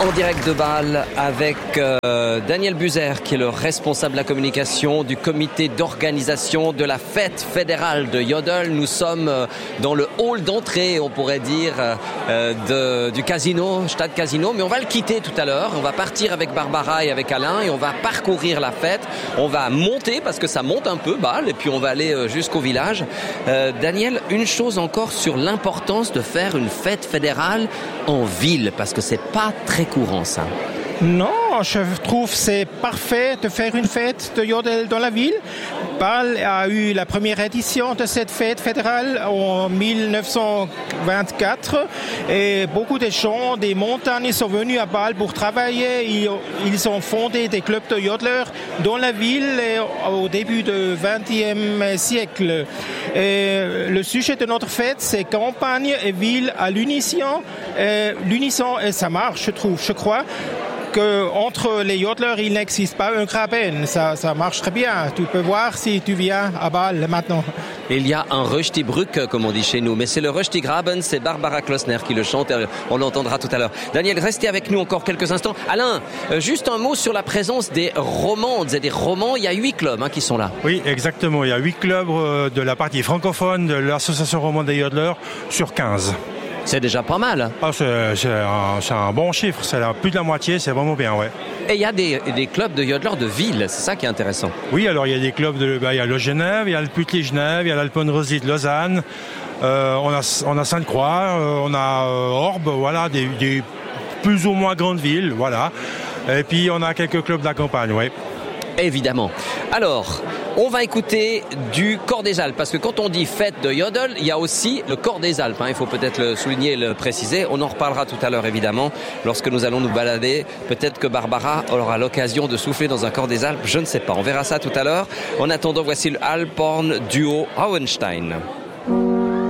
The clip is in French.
En direct de Bâle avec Daniel Buser, qui est le responsable de la communication du comité d'organisation de la fête fédérale de Yodel. Nous sommes dans le hall d'entrée, on pourrait dire, du casino, Stade Casino, mais on va le quitter tout à l'heure. On va partir avec Barbara et avec Alain et on va parcourir la fête. On va monter, parce que ça monte un peu, Bâle, et puis on va aller jusqu'au village. Daniel, une chose encore sur l'importance de faire une fête fédérale en ville, parce que c'est pas très courant ça. Non, je trouve c'est parfait de faire une fête de Yodel dans la ville. Bâle a eu la première édition de cette fête fédérale en 1924 et beaucoup de gens des montagnes sont venus à Bâle pour travailler. Ils ont fondé des clubs de yodeleurs dans la ville au début du XXe siècle. Et le sujet de notre fête, c'est campagne et ville à l'unisson. L'unisson, et ça marche, je crois. Entre les yodeleurs, il n'existe pas un graben. Ça marche très bien. Tu peux voir si tu viens à Bâle maintenant. Il y a un Röstibrück, comme on dit chez nous, mais c'est le Röstigraben, c'est Barbara Klossner qui le chante, on l'entendra tout à l'heure. Daniel, restez avec nous encore quelques instants. Alain, juste un mot sur la présence des romandes et des romans. Il y a 8 clubs qui sont là. Oui, exactement. Il y a 8 clubs de la partie francophone de l'association romande des yodeleurs sur 15. C'est déjà pas mal. Ah, c'est un bon chiffre, c'est plus de la moitié, c'est vraiment bien, ouais. Et il y a des clubs de yodeleurs de ville, c'est ça qui est intéressant. Oui, alors il y a des clubs, il y a le Genève, il y a le Putli-Genève, il y a l'Alpenrosy de Lausanne, on a Sainte-Croix, on a Orbe, voilà, des plus ou moins grandes villes, voilà. Et puis on a quelques clubs de la campagne, oui. Évidemment. Alors, on va écouter du Cor des Alpes, parce que quand on dit fête de Yodel, il y a aussi le Cor des Alpes. Il faut peut-être le souligner et le préciser. On en reparlera tout à l'heure, évidemment, lorsque nous allons nous balader. Peut-être que Barbara aura l'occasion de souffler dans un Cor des Alpes, je ne sais pas. On verra ça tout à l'heure. En attendant, voici le Alphorn Duo Hauenstein.